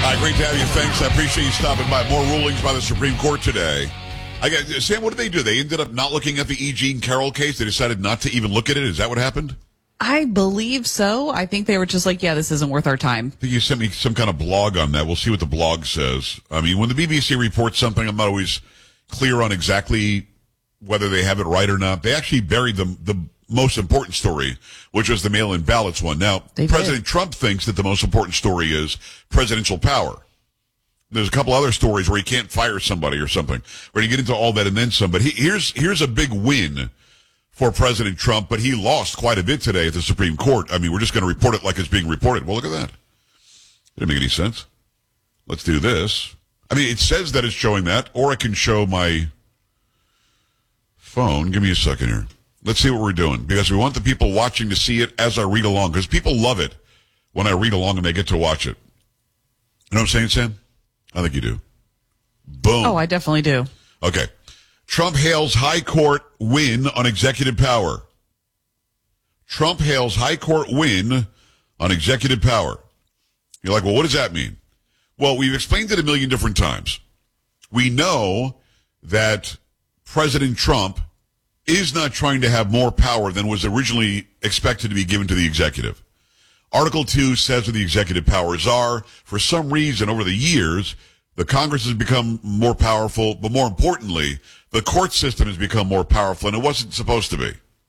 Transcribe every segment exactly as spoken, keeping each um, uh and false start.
Hi, great to have you. Thanks. I appreciate you stopping by. More rulings by the Supreme Court today. I got Sam. What did they do? They ended up not looking at the E. Jean Carroll case. They decided not to even look at it. Is that what happened? I believe so. I think they were just like, yeah, this isn't worth our time. I think you sent me some kind of blog on that. We'll see what the blog says. I mean, when the B B C reports something, I'm not always clear on exactly whether they have it right or not. They actually buried the the most important story, which was the mail-in ballots one. Now, They President did. Trump thinks that the most important story is presidential power. There's a couple other stories where he can't fire somebody or something. We're going to get into all that and then some. But he, here's here's a big win for President Trump, but he lost quite a bit today at the Supreme Court. I mean, we're just going to report it like it's being reported. Well, look at that. Didn't make any sense. Let's do this. I mean, it says that it's showing that, or I can show my phone. Give me a second here. Let's see what we're doing, because we want the people watching to see it as I read along, because people love it when I read along and they get to watch it. You know what I'm saying, Sam? I think you do. Boom. Oh, I definitely do. Okay. Trump hails high court win on executive power. Trump hails high court win on executive power. You're like, well, what does that mean? Well, we've explained it a million different times. We know that President Trump is not trying to have more power than was originally expected to be given to the executive. Article two says what the executive powers are. For some reason, over the years, the Congress has become more powerful, but more importantly, the court system has become more powerful, and it wasn't supposed to be.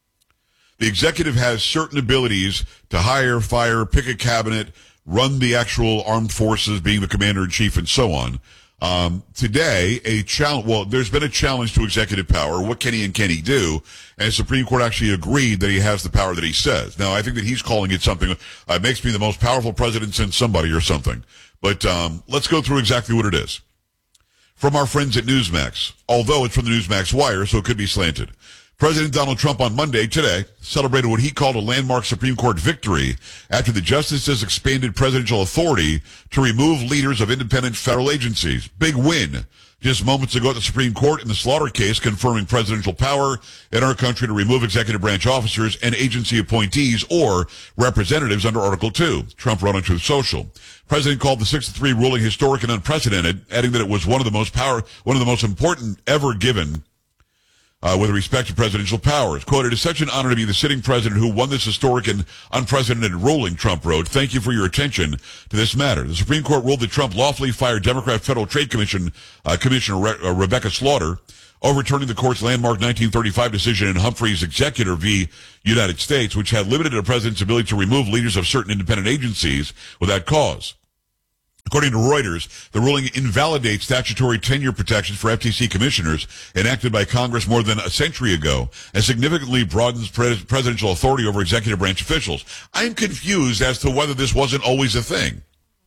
The executive has certain abilities to hire, fire, pick a cabinet, run the actual armed forces, being the commander-in-chief, and so on. Um, today, a challenge, well, there's been a challenge to executive power. What can he and can he do? And the Supreme Court actually agreed that he has the power that he says. Now, I think that he's calling it something, uh, makes me the most powerful president since somebody or something. But, um, let's go through exactly what it is. From our friends at Newsmax, although it's from the Newsmax wire, so it could be slanted. President Donald Trump on Monday, today, celebrated what he called a landmark Supreme Court victory after the justices expanded presidential authority to remove leaders of independent federal agencies. Big win. Just moments ago at the Supreme Court in the Slaughter case, confirming presidential power in our country to remove executive branch officers and agency appointees or representatives under Article two. Trump wrote on Truth Social. President called the six to three ruling historic and unprecedented, adding that it was one of the most power, one of the most important ever given Uh, with respect to presidential powers. Quote, it is such an honor to be the sitting president who won this historic and unprecedented ruling, Trump wrote. Thank you for your attention to this matter. The Supreme Court ruled that Trump lawfully fired Democrat Federal Trade Commission uh, Commissioner Re- uh, Rebecca Slaughter, overturning the court's landmark nineteen thirty-five decision in Humphrey's Executor v. United States, which had limited a president's ability to remove leaders of certain independent agencies without cause. According to Reuters, the ruling invalidates statutory tenure protections for F T C commissioners enacted by Congress more than a century ago and significantly broadens pres- presidential authority over executive branch officials. I'm confused as to whether this wasn't always a thing.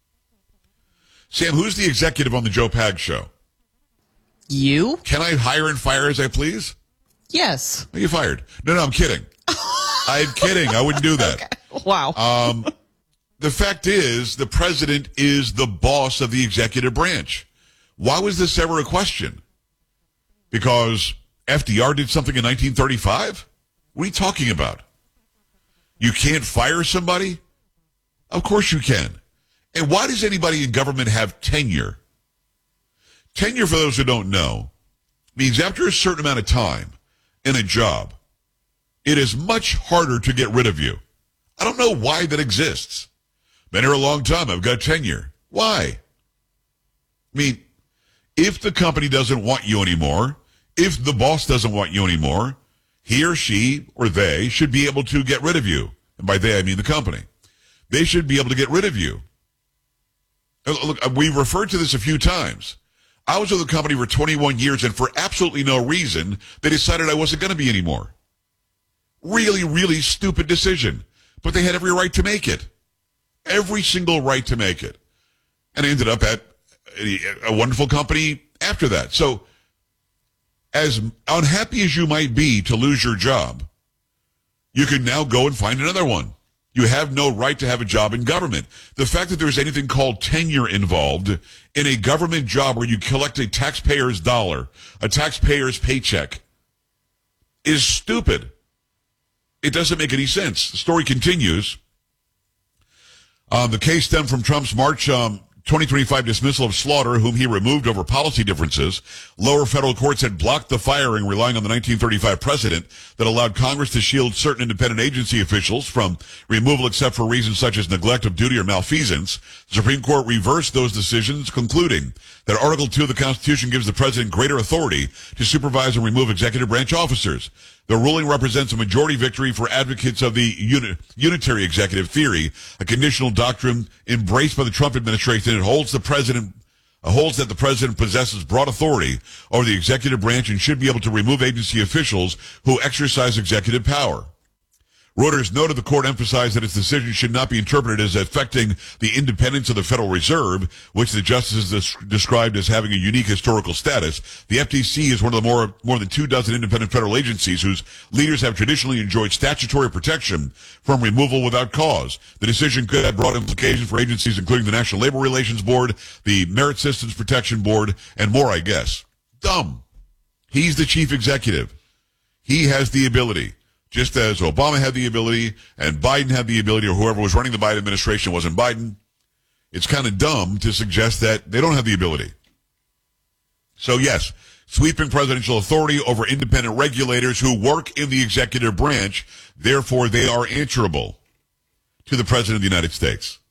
Sam, who's the executive on the Joe Pag show? You? Can I hire and fire as I please? Yes. Are you fired? No, no, I'm kidding. I'm kidding. I wouldn't do that. Okay. Wow. Um, the fact is, the president is the boss of the executive branch. Why was this ever a question? Because F D R did something in nineteen thirty-five? What are you talking about? You can't fire somebody? Of course you can. And why does anybody in government have tenure? Tenure, for those who don't know, means after a certain amount of time in a job, it is much harder to get rid of you. I don't know why that exists. Been here a long time. I've got tenure. Why? I mean, if the company doesn't want you anymore, if the boss doesn't want you anymore, he or she or they should be able to get rid of you. And by they, I mean the company. They should be able to get rid of you. Look, we've referred to this a few times. I was with the company for twenty-one years, and for absolutely no reason, they decided I wasn't going to be anymore. Really, really stupid decision. But they had every right to make it. Every single right to make it. And I ended up at a, a wonderful company after that. So, as unhappy as you might be to lose your job, you can now go and find another one. You have no right to have a job in government. The fact that there's anything called tenure involved in a government job where you collect a taxpayer's dollar, a taxpayer's paycheck, is stupid. It doesn't make any sense. The story continues. Um, the case stemmed from Trump's March um, twenty twenty-five dismissal of Slaughter, whom he removed over policy differences. Lower federal courts had blocked the firing, relying on the nineteen thirty-five precedent that allowed Congress to shield certain independent agency officials from removal except for reasons such as neglect of duty or malfeasance. The Supreme Court reversed those decisions, concluding that Article two of the Constitution gives the president greater authority to supervise and remove executive branch officers. The ruling represents a majority victory for advocates of the uni- unitary executive theory, a conditional doctrine embraced by the Trump administration. It holds the president uh, holds that the president possesses broad authority over the executive branch and should be able to remove agency officials who exercise executive power. Reuters noted the court emphasized that its decision should not be interpreted as affecting the independence of the Federal Reserve, which the justices des- described as having a unique historical status. The F T C is one of the more, more than two dozen independent federal agencies whose leaders have traditionally enjoyed statutory protection from removal without cause. The decision could have broad implications for agencies including the National Labor Relations Board, the Merit Systems Protection Board, and more, I guess. Dumb. He's the chief executive. He has the ability. Just as Obama had the ability and Biden had the ability, or whoever was running the Biden administration wasn't Biden, it's kind of dumb to suggest that they don't have the ability. So yes, sweeping presidential authority over independent regulators who work in the executive branch, therefore they are answerable to the President of the United States.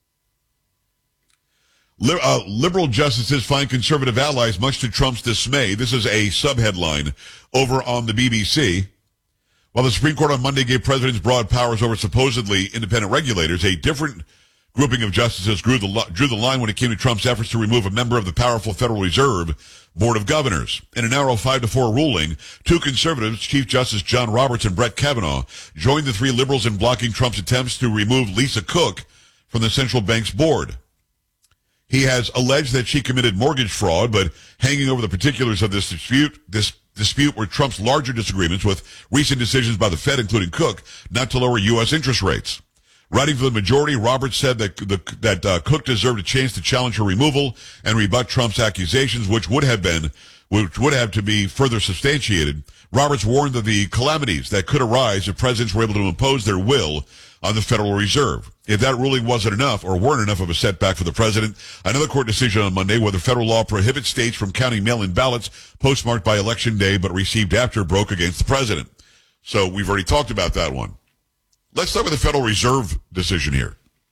Li- uh, liberal justices find conservative allies, much to Trump's dismay. This is a subheadline over on the B B C. While the Supreme Court on Monday gave presidents broad powers over supposedly independent regulators, a different grouping of justices drew the, drew the line when it came to Trump's efforts to remove a member of the powerful Federal Reserve Board of Governors. In a narrow five to four ruling, two conservatives, Chief Justice John Roberts and Brett Kavanaugh, joined the three liberals in blocking Trump's attempts to remove Lisa Cook from the central bank's board. He has alleged that she committed mortgage fraud, but hanging over the particulars of this dispute, this dispute were Trump's larger disagreements with recent decisions by the Fed, including Cook, not to lower U S interest rates. Writing for the majority, Roberts said that the, that uh, Cook deserved a chance to challenge her removal and rebut Trump's accusations, which would have been, which would have to be further substantiated. Roberts warned of the calamities that could arise if presidents were able to impose their will on the Federal Reserve. If that ruling wasn't enough or weren't enough of a setback for the president, another court decision on Monday whether federal law prohibits states from counting mail-in ballots postmarked by Election Day but received after broke against the president. So we've already talked about that one. Let's start with the Federal Reserve decision here.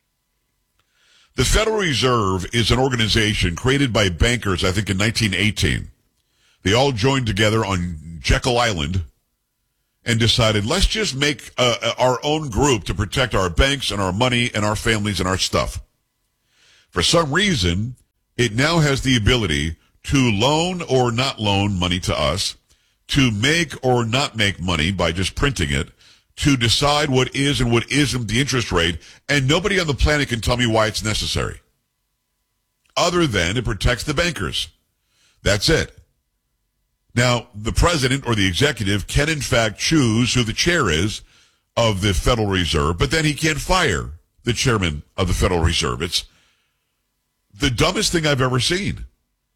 The Federal Reserve is an organization created by bankers, I think, in nineteen eighteen. They all joined together on Jekyll Island and decided, let's just make uh, our own group to protect our banks and our money and our families and our stuff. For some reason, it now has the ability to loan or not loan money to us, to make or not make money by just printing it, to decide what is and what isn't the interest rate, and nobody on the planet can tell me why it's necessary. Other than it protects the bankers. That's it. Now, the president or the executive can, in fact, choose who the chair is of the Federal Reserve, but then he can't fire the chairman of the Federal Reserve. It's the dumbest thing I've ever seen.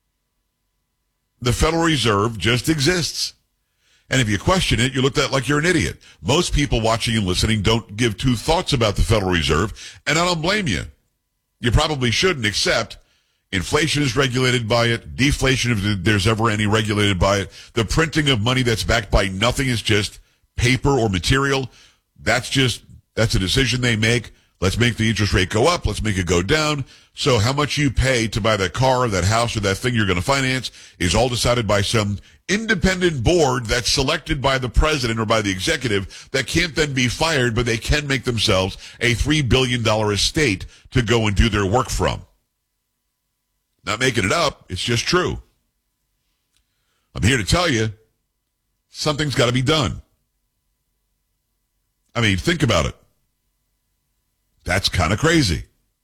The Federal Reserve just exists. And if you question it, you look at like you're an idiot. Most people watching and listening don't give two thoughts about the Federal Reserve, and I don't blame you. You probably shouldn't, except inflation is regulated by it. Deflation, if there's ever any, regulated by it. The printing of money that's backed by nothing is just paper or material. That's just, that's a decision they make. Let's make the interest rate go up. Let's make it go down. So how much you pay to buy that car or that house or that thing you're going to finance is all decided by some independent board that's selected by the president or by the executive that can't then be fired, but they can make themselves a three billion dollars estate to go and do their work from. Not making it up. It's just true. I'm here to tell you, something's got to be done. I mean, think about it. That's kind of crazy.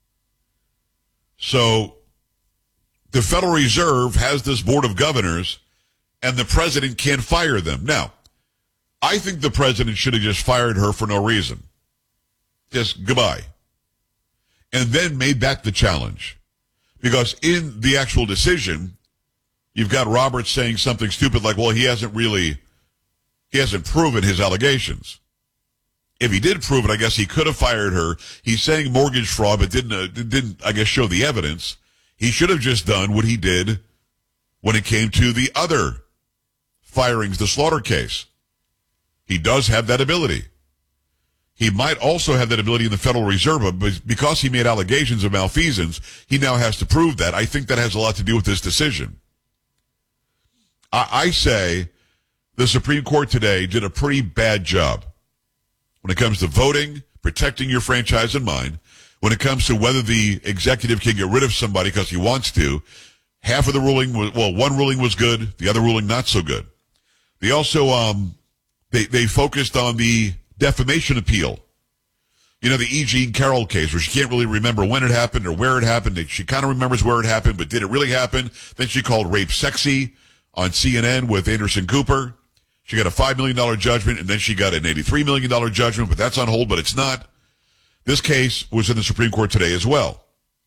So, the Federal Reserve has this board of governors, and the president can't fire them. Now, I think the president should have just fired her for no reason. Just goodbye. And then made that the challenge. Because in the actual decision, you've got Roberts saying something stupid like, well, he hasn't really, he hasn't proven his allegations. If he did prove it, I guess he could have fired her. He's saying mortgage fraud, but didn't, uh, didn't, I guess, show the evidence. He should have just done what he did when it came to the other firings, the Slaughter case. He does have that ability. He might also have that ability in the Federal Reserve, but because he made allegations of malfeasance, he now has to prove that. I think that has a lot to do with this decision. I, I say the Supreme Court today did a pretty bad job when it comes to voting, protecting your franchise and mine, when it comes to whether the executive can get rid of somebody because he wants to. Half of the ruling was, well, one ruling was good, the other ruling not so good. They also, um, they, they focused on the defamation appeal. You know, the E. Jean Carroll case where she can't really remember when it happened or where it happened. She kind of remembers where it happened, but did it really happen? Then she called rape sexy on C N N with Anderson Cooper. She got a five million dollars judgment, and then she got an eighty-three million dollars judgment, but that's on hold, but it's not. This case was in the Supreme Court today as well.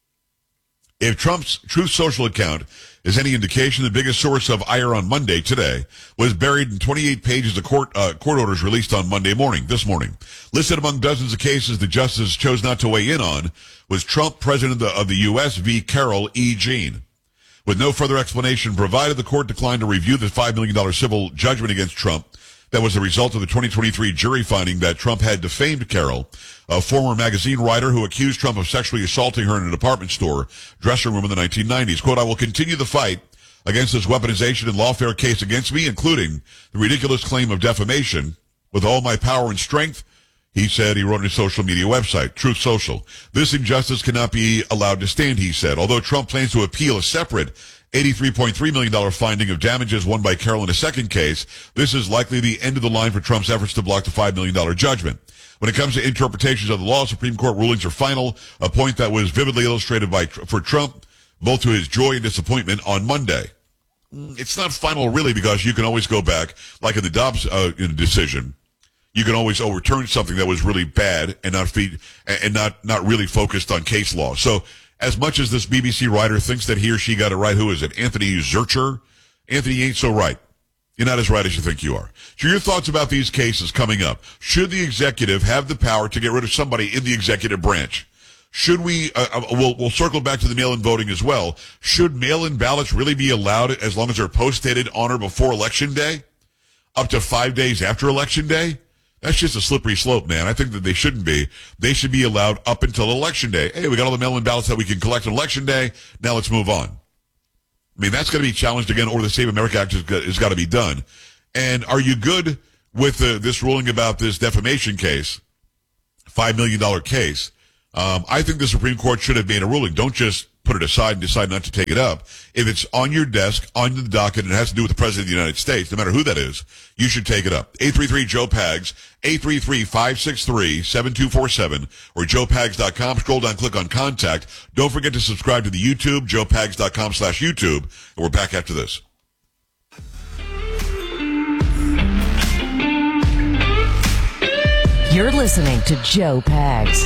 If Trump's Truth Social account is any indication, the biggest source of ire on Monday today was buried in twenty-eight pages of court uh, court orders released on Monday morning, this morning. Listed among dozens of cases the justice chose not to weigh in on was Trump, president of the, of the U S, v. Carroll E. Jean. With no further explanation provided, the court declined to review the five million dollars civil judgment against Trump. That was the result of the twenty twenty-three jury finding that Trump had defamed Carroll, a former magazine writer who accused Trump of sexually assaulting her in a department store dressing room in the nineteen nineties. Quote, I will continue the fight against this weaponization and lawfare case against me, including the ridiculous claim of defamation, with all my power and strength, he said. He wrote on his social media website, Truth Social. This injustice cannot be allowed to stand, he said. Although Trump plans to appeal a separate eighty-three point three million dollars finding of damages won by Carroll in a second case, this is likely the end of the line for Trump's efforts to block the five million dollars judgment. When it comes to interpretations of the law, Supreme Court rulings are final, a point that was vividly illustrated by for Trump, both to his joy and disappointment on Monday. It's not final really because you can always go back, like in the Dobbs uh, decision, you can always overturn something that was really bad and not feed, and not, not really focused on case law. So as much as this B B C writer thinks that he or she got it right, who is it? Anthony Zurcher? Anthony ain't so right. You're not as right as you think you are. So your thoughts about these cases coming up. Should the executive have the power to get rid of somebody in the executive branch? Should we, uh, we'll, we'll circle back to the mail-in voting as well. Should mail-in ballots really be allowed as long as they're post-dated on or before Election Day? Up to five days after Election Day? That's just a slippery slope, man. I think that they shouldn't be. They should be allowed up until Election Day. Hey, we got all the mail-in ballots that we can collect on Election Day. Now let's move on. I mean, that's going to be challenged again, or the Save America Act has got, has got to be done. And are you good with uh, this ruling about this defamation case, five million dollars case? Um, I think the Supreme Court should have made a ruling. Don't just put it aside and decide not to take it up. If it's on your desk, on the docket, and it has to do with the President of the United States, no matter who that is, you should take it up. eight three three, Joe Pags, eight three three, five six three, seven two four seven, or joe pags dot com. Scroll down, click on Contact. Don't forget to subscribe to the YouTube, joe pags dot com slash YouTube, and we're back after this. You're listening to Joe Pags.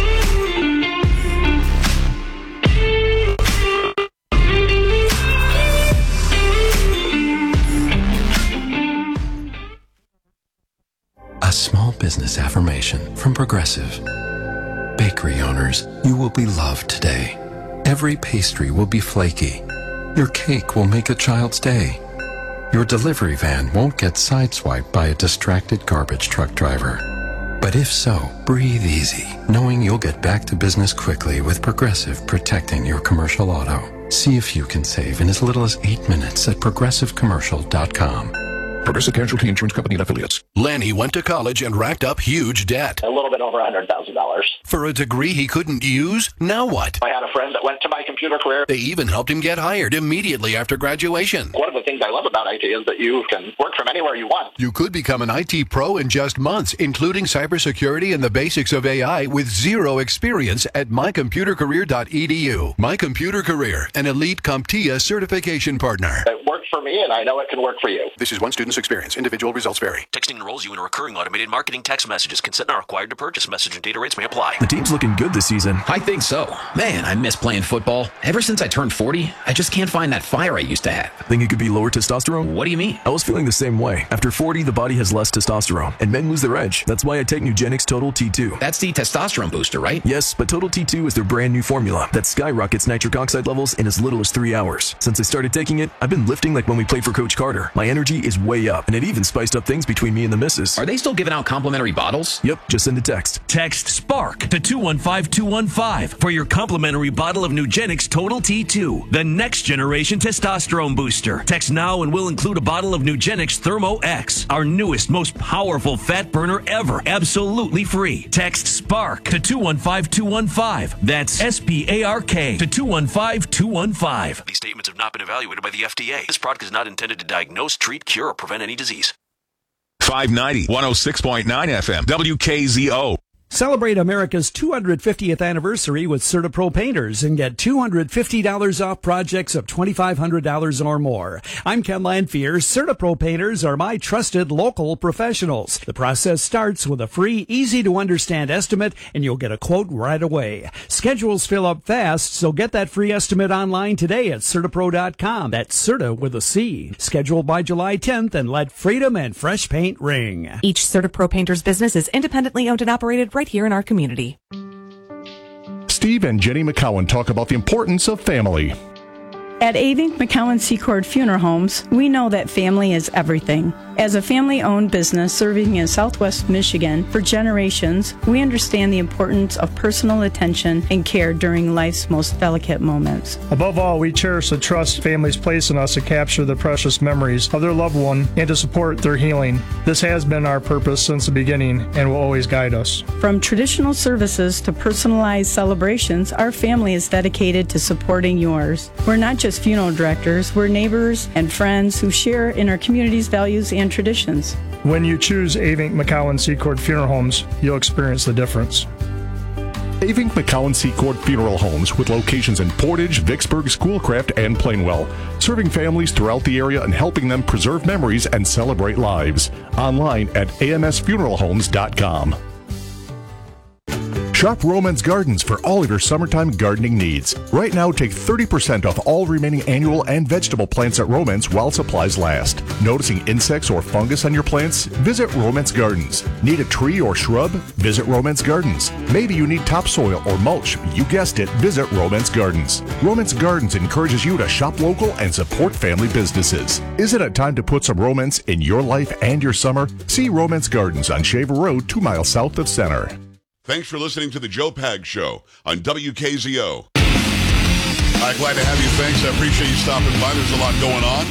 A small business affirmation from Progressive. Bakery owners, you will be loved today. Every pastry will be flaky. Your cake will make a child's day. Your delivery van won't get sideswiped by a distracted garbage truck driver. But if so, breathe easy, knowing you'll get back to business quickly with Progressive protecting your commercial auto. See if you can save in as little as eight minutes at progressive commercial dot com. Progressive Casualty Insurance Company and Affiliates. Lanny went to college and racked up huge debt. A little bit over one hundred thousand dollars. For a degree he couldn't use? Now what? I had a friend that went to my computer career. They even helped him get hired immediately after graduation. One of the things I love about I T is that you can work from anywhere you want. You could become an I T pro in just months, including cybersecurity and the basics of A I with zero experience at my computer career dot e d u. My Computer Career, an elite CompTIA certification partner. I worked worked for me, and I know it can work for you. This is one student's experience. Individual results vary. Texting enrolls you in a recurring automated marketing text messages. Consent not required to purchase. Message and data rates may apply. The team's looking good this season. I think so. Man, I miss playing football. Ever since I turned forty, I just can't find that fire I used to have. Think it could be lower testosterone? What do you mean? I was feeling the same way. After forty, the body has less testosterone, and men lose their edge. That's why I take Nugenix Total T two. That's the testosterone booster, right? Yes, but Total T two is their brand new formula that skyrockets nitric oxide levels in as little as three hours. Since I started taking it, I've been lifting like when we played for Coach Carter. My energy is way up, and it even spiced up things between me and the missus. Are they still giving out complimentary bottles? Yep, just send a text. Text SPARK to two one five two one five for your complimentary bottle of Nugenix Total T two, the next generation testosterone booster. Text now and we'll include a bottle of Nugenix Thermo X, our newest, most powerful fat burner ever, absolutely free. Text SPARK to two one five two one five. That's S P A R K to two one five two one five. These statements have not been evaluated by the F D A. This product is not intended to diagnose, treat, cure, or prevent any disease. five ninety, one oh six point nine F M, W K Z O. Celebrate America's two hundred fiftieth anniversary with CertaPro Painters and get two hundred fifty dollars off projects of twenty-five hundred dollars or more. I'm Ken Lanphier. CertaPro Painters are my trusted local professionals. The process starts with a free, easy-to-understand estimate, and you'll get a quote right away. Schedules fill up fast, so get that free estimate online today at Certapro dot com. That's Certa with a C. Scheduled by July tenth, and let freedom and fresh paint ring. Each CertaPro Painters business is independently owned and operated right here in our community. Steve and Jenny McCowan talk about the importance of family. At Avink McCowan Secord Funeral Homes, we know that family is everything. As a family-owned business serving in Southwest Michigan for generations, we understand the importance of personal attention and care during life's most delicate moments. Above all, we cherish the trust families place in us to capture the precious memories of their loved one and to support their healing. This has been our purpose since the beginning and will always guide us. From traditional services to personalized celebrations, our family is dedicated to supporting yours. We're not just funeral directors, we're neighbors and friends who share in our community's values and traditions. When you choose Avink McCowan Secord Funeral Homes, you'll experience the difference. Avink McCowan Secord Funeral Homes with locations in Portage, Vicksburg, Schoolcraft, and Plainwell, serving families throughout the area and helping them preserve memories and celebrate lives. Online at A M S funeral homes dot com. Shop Romance Gardens for all of your summertime gardening needs. Right now, take thirty percent off all remaining annual and vegetable plants at Romance while supplies last. Noticing insects or fungus on your plants? Visit Romance Gardens. Need a tree or shrub? Visit Romance Gardens. Maybe you need topsoil or mulch? You guessed it, visit Romance Gardens. Romance Gardens encourages you to shop local and support family businesses. Isn't it time to put some romance in your life and your summer? See Romance Gardens on Shaver Road, two miles south of Center. Thanks for listening to the Joe Pag Show on W K Z O. I'm glad to have you. Thanks. I appreciate you stopping by. There's a lot going on.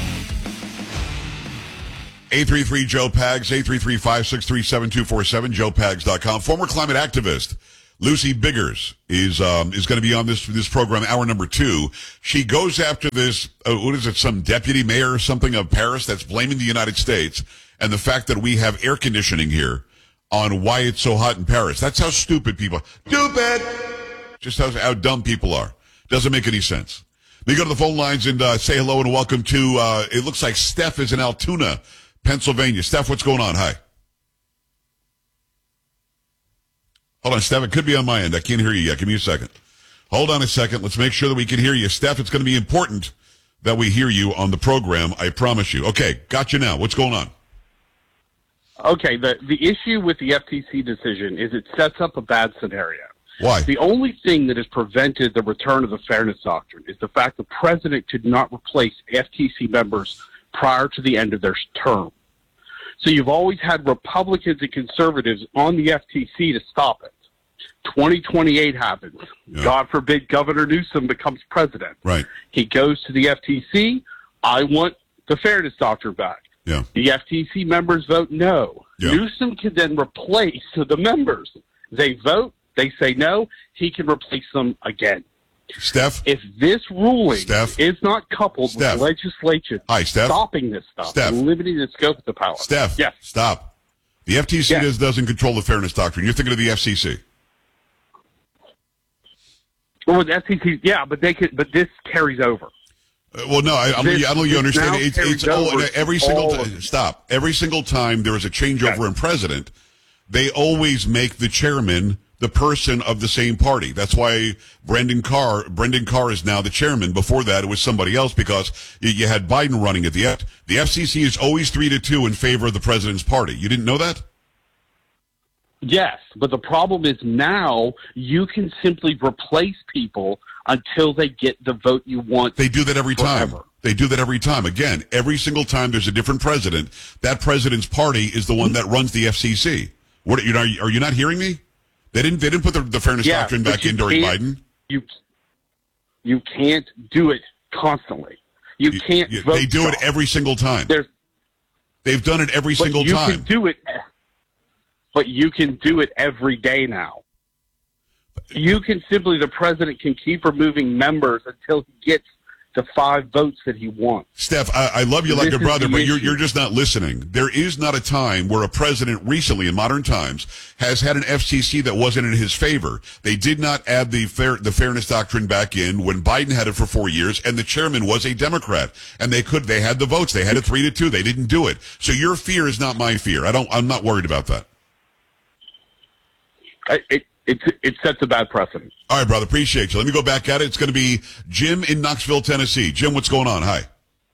eight three three Joe Pags, eight three three, five six three, seven two four seven, joe pags dot com. Former climate activist Lucy Biggers is um, is going to be on this this program, hour number two. She goes after this, uh, what is it, some deputy mayor or something of Paris that's blaming the United States and the fact that we have air conditioning here on why it's so hot in Paris. That's how stupid people are. Stupid! Just how, how dumb people are. Doesn't make any sense. Let me go to the phone lines and uh, say hello and welcome to, uh, it looks like Steph is in Altoona, Pennsylvania. Steph, what's going on? Hi. Hold on, Steph. It could be on my end. I can't hear you yet. Give me a second. Hold on a second. Let's make sure that we can hear you. Steph, it's going to be important that we hear you on the program. I promise you. Okay, got you now. What's going on? Okay, the, the issue with the F T C decision is it sets up a bad scenario. Why? The only thing that has prevented the return of the fairness doctrine is the fact the president could not replace F T C members prior to the end of their term. So you've always had Republicans and conservatives on the F T C to stop it. twenty twenty-eight happens. Yeah. God forbid Governor Newsom becomes president. Right. He goes to the F T C. I want the fairness doctrine back. Yeah. The F T C members vote no. Yeah. Newsom can then replace the members. They vote. They say no. He can replace them again. Steph? If this ruling Steph? is not coupled Steph? with legislation Hi, Steph? stopping this stuff Steph? and limiting the scope of the power. Steph? Yes. Stop. The F T C Yes. does, doesn't control the fairness doctrine. You're thinking of the F C C. Well, the F T C, yeah, but they could, but this carries over. Uh, Well, no, I, I, don't, This- I don't think you this understand. now It's, it's carries oh, over every to single all time. of- Stop. Every single time there is a changeover in president, they always make the chairman the person of the same party. That's why Brendan Carr, Brendan Carr is now the chairman. Before that, it was somebody else because you, you had Biden running at the F. The F C C is always three to two in favor of the president's party. You didn't know that? Yes, but the problem is now you can simply replace people until they get the vote you want. They do that every time. forever. They do that every time. Again, every single time there's a different president, that president's party is the one that runs the F C C. What you know? Are you, are you not hearing me? They didn't. They didn't put the, the fairness Yeah, doctrine but back you in during can't- Biden. You you can't do it constantly. You can't. You- vote they do it stop. every single time. There's, They've done it every but single you time. can do it, but you can do it every day now. You can simply, the president can keep removing members until he gets the five votes that he wants. Steph, I, I love you like This a is brother, the but you're issue. you're just not listening. There is not a time where a president recently in modern times has had an F C C that wasn't in his favor. They did not add the fair the fairness doctrine back in when Biden had it for four years, and the chairman was a Democrat, and they could they had the votes. They had it three to two. They didn't do it. So your fear is not my fear. I don't. I'm not worried about that. I, it, it, it sets a bad precedent. All right, brother. Appreciate you. Let me go back at it. It's going to be Jim in Knoxville, Tennessee. Jim, what's going on? Hi.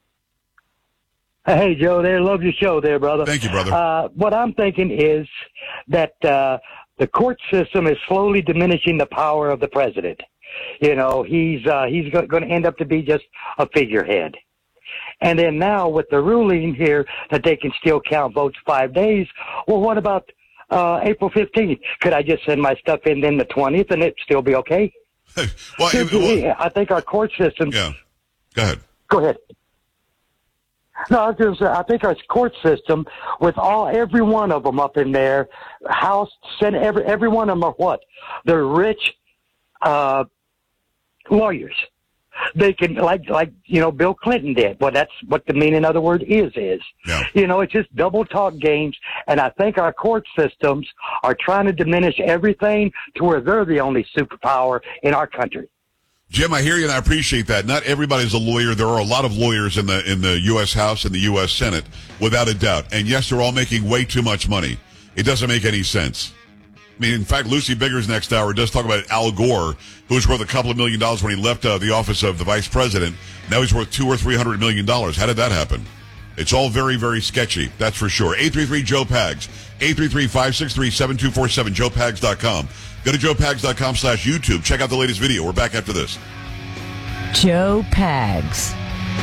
Hey, Joe, there. Love your show there, brother. Thank you, brother. Uh, what I'm thinking is that uh, the court system is slowly diminishing the power of the president. You know, he's uh, he's going to end up to be just a figurehead. And then now with the ruling here that they can still count votes five days, well, what about uh, April fifteenth? Could I just send my stuff in then the twentieth and it'd still be okay? well, it, well, I think our court system... Yeah. Go ahead. Go ahead. No, I was just, I think our court system, with all every one of them up in there, House, Senate, every every one of them are what? They're rich uh, lawyers. They can, like like you know, Bill Clinton did. Well, that's what the meaning of the word is is. Yeah. You know, it's just double talk games, and I think our court systems are trying to diminish everything to where they're the only superpower in our country. Jim, I hear you and I appreciate that. Not everybody's a lawyer. There are a lot of lawyers in the in the U S House and the U S Senate, without a doubt. And yes, they're all making way too much money. It doesn't make any sense. I mean, in fact, Lucy Biggers next hour does talk about Al Gore, who was worth a couple of million dollars when he left uh, the office of the vice president. Now he's worth two or three hundred million dollars. How did that happen? It's all very, very sketchy. That's for sure. eight three three Joe Pags. eight three three, five six three, seven two four seven. joe pags dot com. Go to joe pags dot com slash YouTube. Check out the latest video. We're back after this. Joe Pags.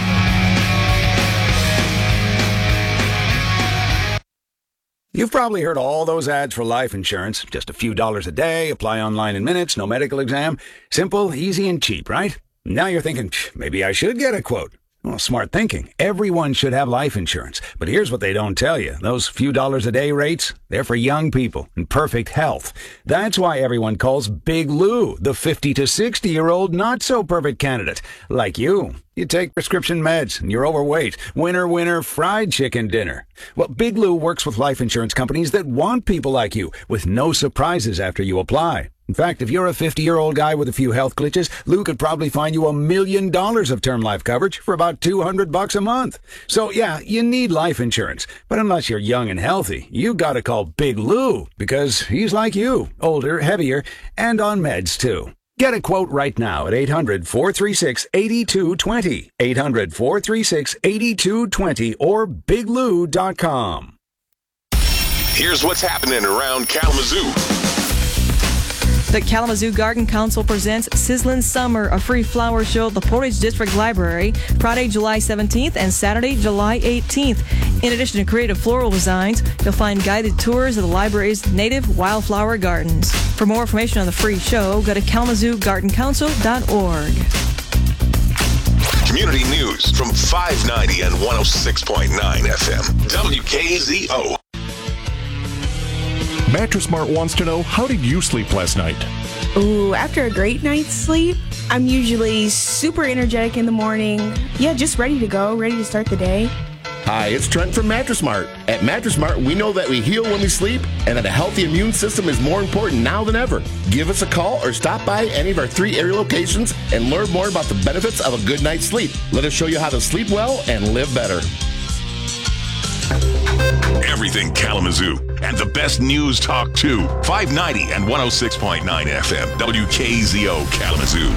You've probably heard all those ads for life insurance. Just a few dollars a day, apply online in minutes, no medical exam. Simple, easy, and cheap, right? Now you're thinking, maybe I should get a quote. Well, smart thinking. Everyone should have life insurance. But here's what they don't tell you. Those few dollars a day rates, they're for young people in perfect health. That's why everyone calls Big Lou the fifty to sixty-year-old not-so-perfect candidate. Like you. You take prescription meds and you're overweight. Winner, winner, fried chicken dinner. Well, Big Lou works with life insurance companies that want people like you with no surprises after you apply. In fact, if you're a fifty-year-old guy with a few health glitches, Lou could probably find you a million dollars of term life coverage for about two hundred bucks a month. So yeah, you need life insurance. But unless you're young and healthy, you gotta call Big Lou because he's like you, older, heavier, and on meds too. Get a quote right now at eight hundred, four three six, eight two two zero, eight hundred, four three six, eight two two zero, or big lou dot com. Here's what's happening around Kalamazoo. The Kalamazoo Garden Council presents Sizzlin' Summer, a free flower show at the Portage District Library, Friday, July seventeenth and Saturday, July eighteenth. In addition to creative floral designs, you'll find guided tours of the library's native wildflower gardens. For more information on the free show, go to kalamazoo garden council dot org. Community news from five ninety and one oh six point nine F M. W K Z O. Mattress Mart wants to know, how did you sleep last night? Ooh, after a great night's sleep, I'm usually super energetic in the morning. Yeah, just ready to go, ready to start the day. Hi, it's Trent from Mattress Mart. At Mattress Mart, we know that we heal when we sleep and that a healthy immune system is more important now than ever. Give us a call or stop by any of our three area locations and learn more about the benefits of a good night's sleep. Let us show you how to sleep well and live better. Everything Kalamazoo and the best news talk too. five ninety and one oh six point nine F M. W K Z O Kalamazoo.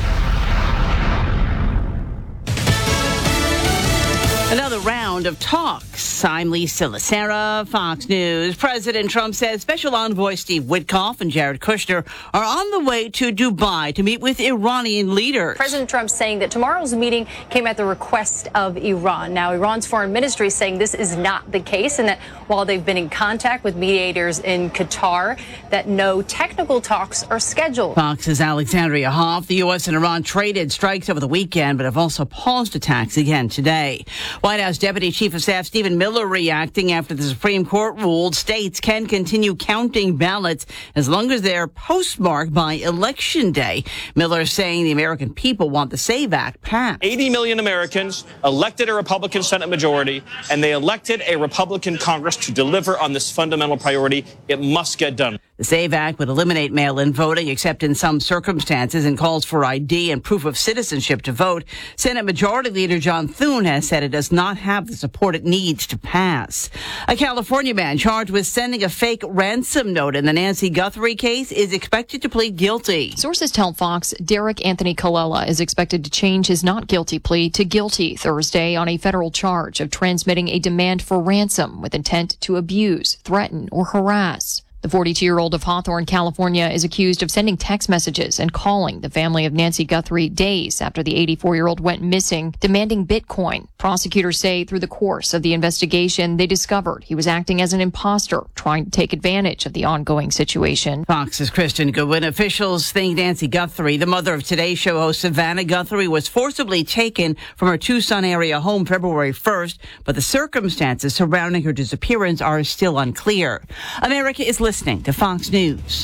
Another round of talks. I'm Lisa Lacera, Fox News. President Trump says Special Envoy Steve Witkoff and Jared Kushner are on the way to Dubai to meet with Iranian leaders. President Trump saying that tomorrow's meeting came at the request of Iran. Now, Iran's foreign ministry is saying this is not the case and that while they've been in contact with mediators in Qatar, that no technical talks are scheduled. Fox's Alexandria Hoff. The U S and Iran traded strikes over the weekend, but have also paused attacks again today. White House Deputy Chief of Staff Stephen Miller reacting after the Supreme Court ruled states can continue counting ballots as long as they're postmarked by Election Day. Miller saying the American people want the SAVE Act passed. eighty million Americans elected a Republican Senate majority, and they elected a Republican Congress to deliver on this fundamental priority. It must get done. The SAVE Act would eliminate mail-in voting except in some circumstances and calls for I D and proof of citizenship to vote. Senate Majority Leader John Thune has said it does not have the support it needs to pass. A California man charged with sending a fake ransom note in the Nancy Guthrie case is expected to plead guilty. Sources tell Fox Derek Anthony Colella is expected to change his not guilty plea to guilty Thursday on a federal charge of transmitting a demand for ransom with intent to abuse, threaten, or harass. The forty-two-year-old of Hawthorne, California, is accused of sending text messages and calling the family of Nancy Guthrie days after the eighty-four-year-old went missing, demanding Bitcoin. Prosecutors say through the course of the investigation, they discovered he was acting as an imposter, trying to take advantage of the ongoing situation. Fox's Kristen Goodwin. Officials think Nancy Guthrie, the mother of Today Show host Savannah Guthrie, was forcibly taken from her Tucson area home February first, but the circumstances surrounding her disappearance are still unclear. America is listening to Fox News.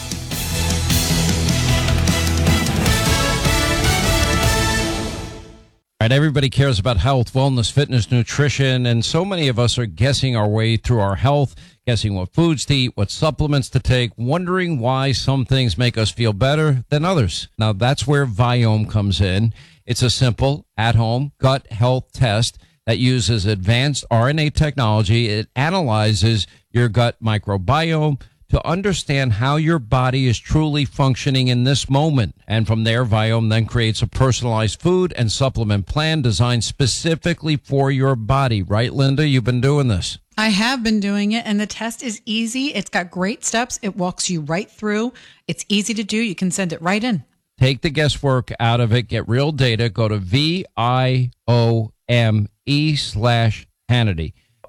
Right, everybody cares about health, wellness, fitness, nutrition, and so many of us are guessing our way through our health, guessing what foods to eat, what supplements to take, wondering why some things make us feel better than others. Now, that's where Viome comes in. It's a simple, at-home gut health test that uses advanced R N A technology. It analyzes your gut microbiome to understand how your body is truly functioning in this moment. And from there, Viome then creates a personalized food and supplement plan designed specifically for your body. Right, Linda? You've been doing this. I have been doing it, and the test is easy. It's got great steps. It walks you right through. It's easy to do. You can send it right in. Take the guesswork out of it. Get real data. Go to V I O M E slash Hannity.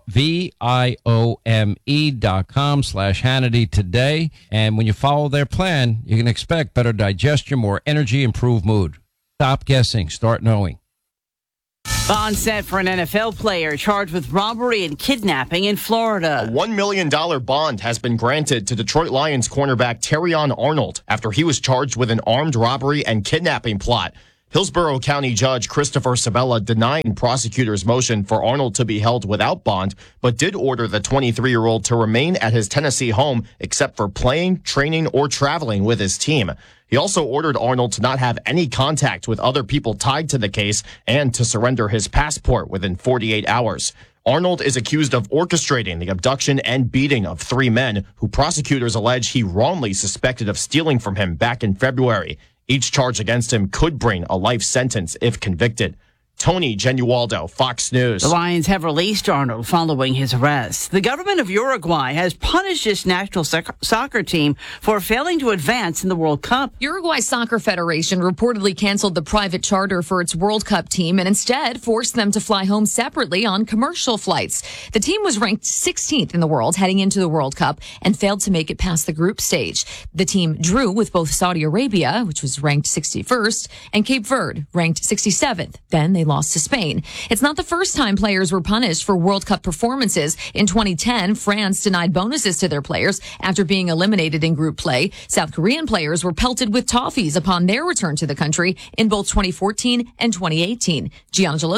V-I-O-M-E dot com slash Hannity today. And when you follow their plan, you can expect better digestion, more energy, improved mood. Stop guessing. Start knowing. Bond set for an N F L player charged with robbery and kidnapping in Florida. A one million dollars bond has been granted to Detroit Lions cornerback Terrion Arnold after he was charged with an armed robbery and kidnapping plot. Hillsborough County Judge Christopher Sabella denied prosecutors' motion for Arnold to be held without bond, but did order the twenty-three-year-old to remain at his Tennessee home except for playing, training, or traveling with his team. He also ordered Arnold to not have any contact with other people tied to the case and to surrender his passport within forty-eight hours. Arnold is accused of orchestrating the abduction and beating of three men who prosecutors allege he wrongly suspected of stealing from him back in February. Each charge against him could bring a life sentence if convicted. Tony Genualdo, Fox News. The Lions have released Arnold following his arrest. The government of Uruguay has punished its national soc- soccer team for failing to advance in the World Cup. Uruguay Soccer Federation reportedly canceled the private charter for its World Cup team and instead forced them to fly home separately on commercial flights. The team was ranked sixteenth in the world heading into the World Cup and failed to make it past the group stage. The team drew with both Saudi Arabia, which was ranked sixty-first, and Cape Verde, ranked sixty-seventh. Then they lost to Spain. It's not the first time players were punished for World Cup performances. In twenty ten, France denied bonuses to their players after being eliminated in group play. South Korean players were pelted with toffees upon their return to the country in both twenty fourteen and twenty eighteen. Gianna Gelosi,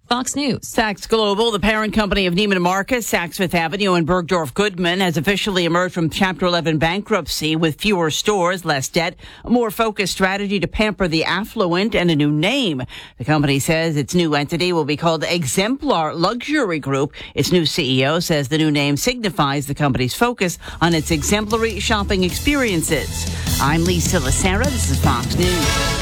Fox News. Saks Global, the parent company of Neiman Marcus, Saks Fifth Avenue, and Bergdorf Goodman, has officially emerged from Chapter eleven bankruptcy with fewer stores, less debt, a more focused strategy to pamper the affluent, and a new name. The company says its new entity will be called Exemplar Luxury Group. Its new C E O says the new name signifies the company's focus on its exemplary shopping experiences. I'm Lisa Lacera. This is Fox News.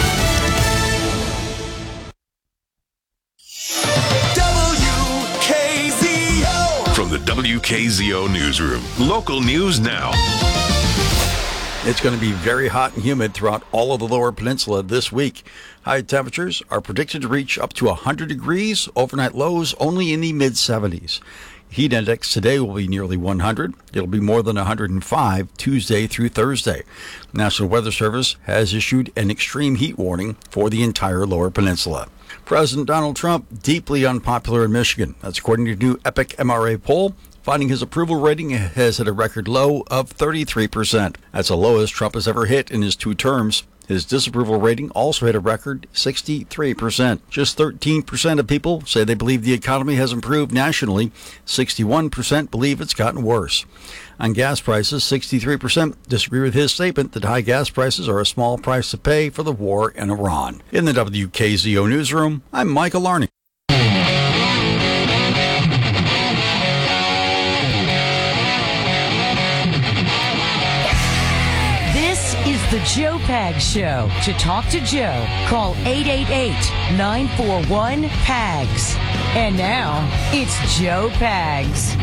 From the W K Z O newsroom, local news now. It's going to be very hot and humid throughout all of the lower peninsula this week. High temperatures are predicted to reach up to one hundred degrees, overnight lows only in the mid seventies. Heat index today will be nearly one hundred. It'll be more than one hundred five Tuesday through Thursday. National Weather Service has issued an extreme heat warning for the entire lower peninsula. President Donald Trump, deeply unpopular in Michigan. That's according to a new Epic M R A poll, finding his approval rating has hit a record low of thirty-three percent. That's the lowest Trump has ever hit in his two terms. His disapproval rating also hit a record sixty-three percent. Just thirteen percent of people say they believe the economy has improved nationally. sixty-one percent believe it's gotten worse. On gas prices, sixty-three percent disagree with his statement that high gas prices are a small price to pay for the war in Iran. In the W K Z O newsroom, I'm Michael Larney. The Joe Pags Show. To talk to Joe, call eight eight eight, nine four one, P A G S. And now, it's Joe Pags.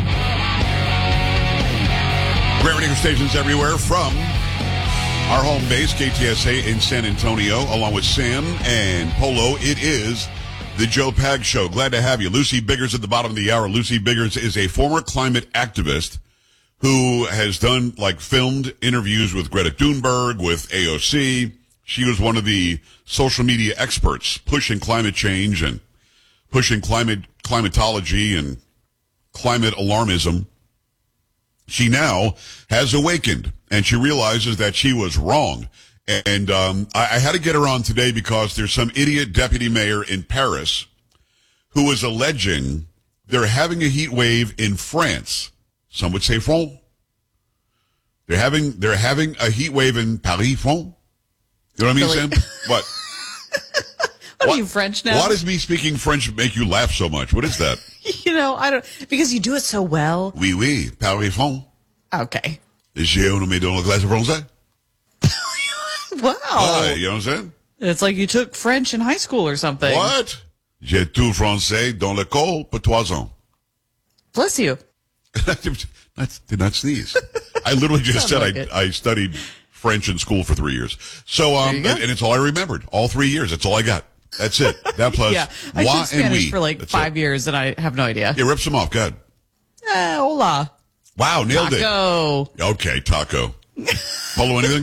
Great radio stations everywhere from our home base, K T S A in San Antonio, along with Sam and Polo. It is the Joe Pags Show. Glad to have you. Lucy Biggers at the bottom of the hour. Lucy Biggers is a former climate activist who has done, like, filmed interviews with Greta Thunberg, with A O C. She was one of the social media experts pushing climate change and pushing climate climatology and climate alarmism. She now has awakened, and she realizes that she was wrong. And um, I, I had to get her on today because there's some idiot deputy mayor in Paris who is alleging they're having a heat wave in France. Some would say France. They're having they're having a heat wave in Paris, France. You know what I mean, Really? Sam? What? What are you, French now? Why does me speaking French make you laugh so much? What is that? You know, I don't, because you do it so well. Oui, oui, Paris, France. Okay. J'ai nommé dans la classe français. Wow. Why? You know what I'm saying? It's like you took French in high school or something. What? J'ai tout français dans l'école pour trois ans. Bless you. That did not sneeze. I literally just said Sounds I, like it. I studied French in school for three years. So, um, and, and it's all I remembered. All three years. That's all I got. That's it. That plus Yeah. I moi took and Spanish we. for like That's five it. years and I have no idea. Yeah, rip some off. Go ahead. Eh, hola. Wow, nailed Taco. it. Okay, taco. Polo, anything?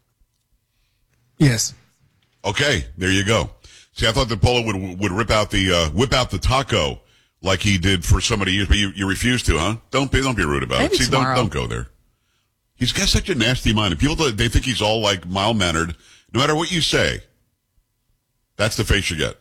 Yes. Okay, there you go. See, I thought that Polo would would rip out the uh, whip out the taco like he did for so many years, but you, you refuse to, huh? Don't be don't be rude about Maybe it. See, don't tomorrow. don't go there. He's got such a nasty mind, and people they think he's all like mild mannered. No matter what you say, that's the face you get.